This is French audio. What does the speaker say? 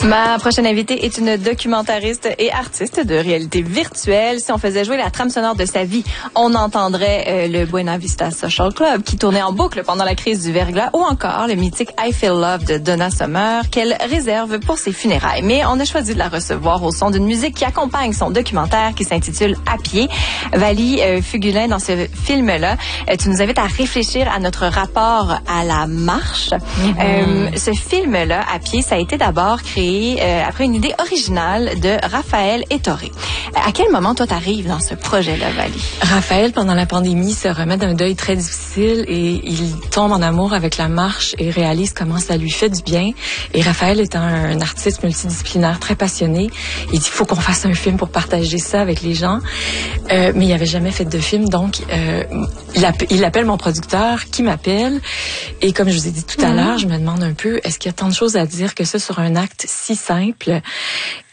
Ma prochaine invitée est une documentariste et artiste de réalité virtuelle. Si on faisait jouer la trame sonore de sa vie, on entendrait le Buena Vista Social Club qui tournait en boucle pendant la crise du verglas ou encore le mythique I Feel Love de Donna Summer qu'elle réserve pour ses funérailles. Mais on a choisi de la recevoir au son d'une musique qui accompagne son documentaire qui s'intitule À pied. Vali Fugulin, dans ce film-là, tu nous invites à réfléchir à notre rapport à la marche. Ce film-là, À pied, ça a été d'abord créé après une idée originale de Raphaël Ettoré. À quel moment, toi, t'arrives dans ce projet-là, Vali? Raphaël, pendant la pandémie, se remet d'un deuil très difficile et il tombe en amour avec la marche et réalise comment ça lui fait du bien. Et Raphaël étant un artiste multidisciplinaire très passionné, il dit, faut qu'on fasse un film pour partager ça avec les gens. Mais il n'avait jamais fait de film, donc il appelle mon producteur qui m'appelle. Et comme je vous ai dit tout à l'heure, je me demande un peu, est-ce qu'il y a tant de choses à dire que ça sur un acte si simple?